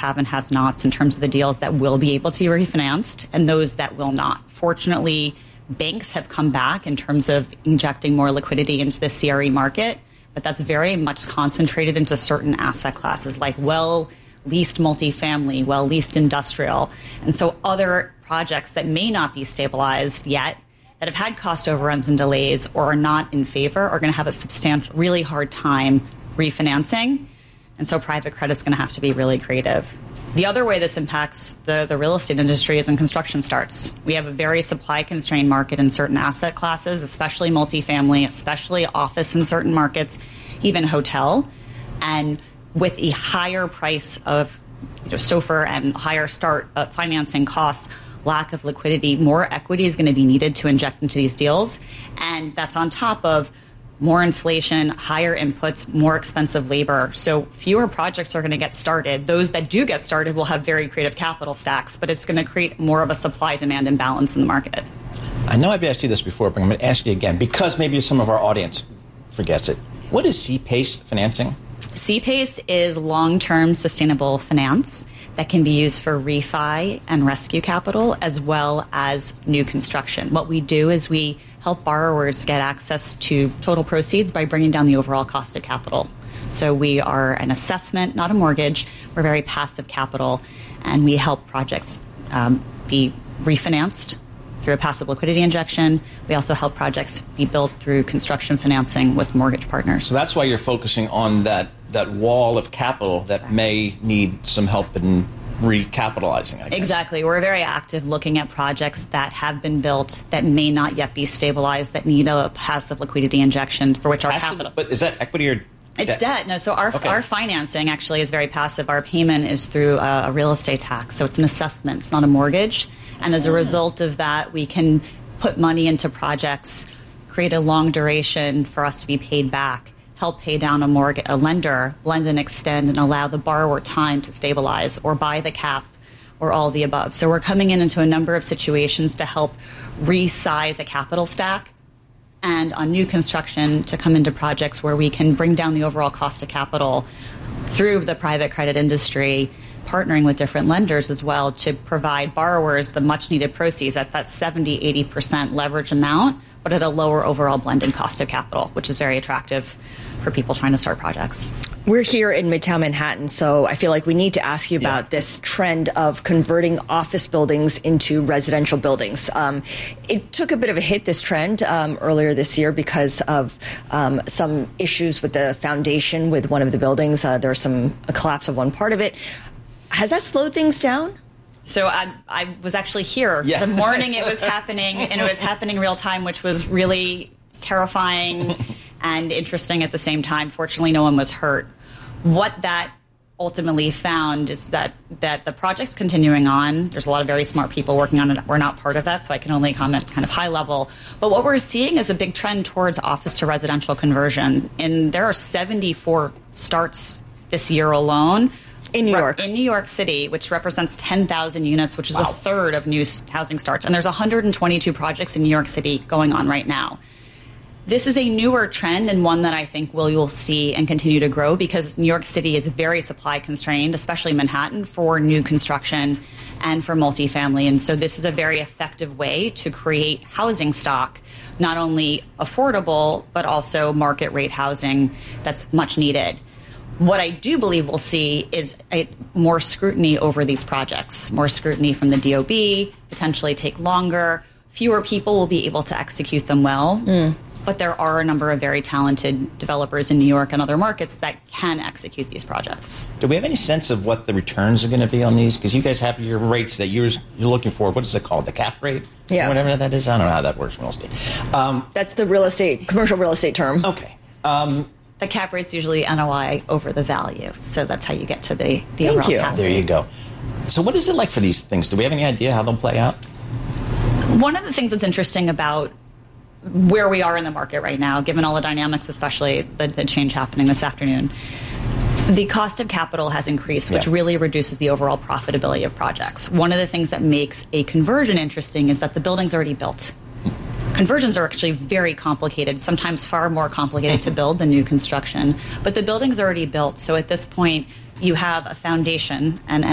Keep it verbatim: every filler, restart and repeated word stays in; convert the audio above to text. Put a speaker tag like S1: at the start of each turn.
S1: have and have nots in terms of the deals that will be able to be refinanced and those that will not. Fortunately, banks have come back in terms of injecting more liquidity into the C R E market, but that's very much concentrated into certain asset classes like well-leased multifamily, well-leased industrial. And so other projects that may not be stabilized yet, that have had cost overruns and delays or are not in favor, are going to have a substantial, really hard time refinancing. And so private credit is going to have to be really creative. The other way this impacts the, the real estate industry is in construction starts. We have a very supply-constrained market in certain asset classes, especially multifamily, especially office in certain markets, even hotel. And with a higher price of you know, SOFR and higher start uh, financing costs, lack of liquidity, more equity is going to be needed to inject into these deals. And that's on top of more inflation, higher inputs, more expensive labor. So fewer projects are going to get started. Those that do get started will have very creative capital stacks, but it's going to create more of a supply-demand imbalance in the market.
S2: I know I've asked you this before, but I'm going to ask you again, because maybe some of our audience forgets it. What is C-PACE financing?
S1: C-PACE is long-term sustainable finance that can be used for refi and rescue capital as well as new construction. What we do is we help borrowers get access to total proceeds by bringing down the overall cost of capital. So we are an assessment, not a mortgage. We're very passive capital, and we help projects um, be refinanced through a passive liquidity injection. We also help projects be built through construction financing with mortgage partners.
S2: So that's why you're focusing on that, that wall of capital that exactly. may need some help in recapitalizing, I guess.
S1: Exactly. We're very active looking at projects that have been built that may not yet be stabilized, that need a passive liquidity injection for which our
S2: passive,
S1: capital...
S2: But is that equity or
S1: It's
S2: debt.
S1: debt. No, so our
S2: okay.
S1: our financing actually is very passive. Our payment is through a, a real estate tax, so it's an assessment. It's not a mortgage. And as a result of that, we can put money into projects, create a long duration for us to be paid back, help pay down a mortgage, a lender, blend and extend, and allow the borrower time to stabilize or buy the cap or all the above. So we're coming in into a number of situations to help resize a capital stack, and on new construction to come into projects where we can bring down the overall cost of capital through the private credit industry, partnering with different lenders as well to provide borrowers the much needed proceeds at that seventy, eighty percent leverage amount, but at a lower overall blended cost of capital, which is very attractive for people trying to start projects.
S3: We're here in Midtown Manhattan, so I feel like we need to ask you about yeah. this trend of converting office buildings into residential buildings. Um, it took a bit of a hit, this trend, um, earlier this year because of um, some issues with the foundation with one of the buildings. Uh, there was some a collapse of one part of it. Has that slowed things down?
S1: So I, I was actually here yeah. the morning it was happening, and it was happening real time, which was really terrifying and interesting at the same time. Fortunately, no one was hurt. What that ultimately found is that, that the project's continuing on. There's a lot of very smart people working on it. We're not part of that, so I can only comment kind of high level. But what we're seeing is a big trend towards office to residential conversion. And there are seventy-four starts this year alone.
S3: In New York.
S1: In New York City, which represents ten thousand units, which is wow. a third of new housing starts. And there's one hundred twenty-two projects in New York City going on right now. This is a newer trend and one that I think we'll, you'll see and continue to grow because New York City is very supply constrained, especially Manhattan, for new construction and for multifamily. And so this is a very effective way to create housing stock, not only affordable, but also market rate housing that's much needed. What I do believe we'll see is a, more scrutiny over these projects, more scrutiny from the D O B, potentially take longer. Fewer people will be able to execute them well. Mm. But there are a number of very talented developers in New York and other markets that can execute these projects.
S2: Do we have any sense of what the returns are going to be on these? Because you guys have your rates that you're, you're looking for. What is it called? The cap rate?
S3: Yeah.
S2: Whatever that is. I don't know how that works in real estate. Um,
S3: That's the real estate, commercial real estate term.
S2: Okay. Um,
S1: the cap rate's usually N O I over the value. So that's how you get to the, the
S3: Thank
S1: overall
S3: you.
S1: cap rate.
S2: There you go. So what is it like for these things? Do we have any idea how they'll play out?
S1: One of the things that's interesting about where we are in the market right now, given all the dynamics, especially the, the change happening this afternoon, the cost of capital has increased, which yeah. really reduces the overall profitability of projects. One of the things that makes a conversion interesting is that the building's already built. Conversions are actually very complicated, sometimes far more complicated to build than new construction. But the building's already built, so at this point, you have a foundation and